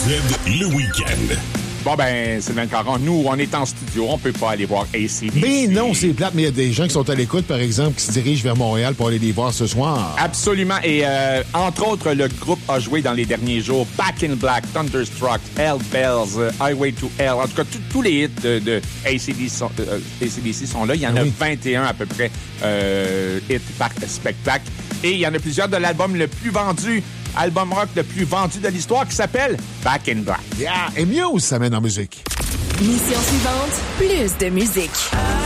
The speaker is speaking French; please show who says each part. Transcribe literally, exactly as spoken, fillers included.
Speaker 1: le week-end.
Speaker 2: Bon, ben, Sylvain Caron, nous, on est en studio, on peut pas aller voir A C D C.
Speaker 3: Mais non, c'est plate, mais il y a des gens qui sont à l'écoute, par exemple, qui se dirigent vers Montréal pour aller les voir ce soir.
Speaker 2: Absolument. Et euh, entre autres, le groupe a joué dans les derniers jours Back in Black, Thunderstruck, Hell Bells, uh, Highway to Hell. En tout cas, tous les hits de, de A C D C sont, euh, A C D C sont là. Il y en
Speaker 3: ah
Speaker 2: a
Speaker 3: oui.
Speaker 2: vingt et un à peu près euh, hits par spectacle. Et il y en a plusieurs de l'album le plus vendu, album rock le plus vendu de l'histoire, qui s'appelle Back in Black.
Speaker 3: Yeah! Et mieux où ça mène en musique.
Speaker 4: Mission suivante, plus de musique.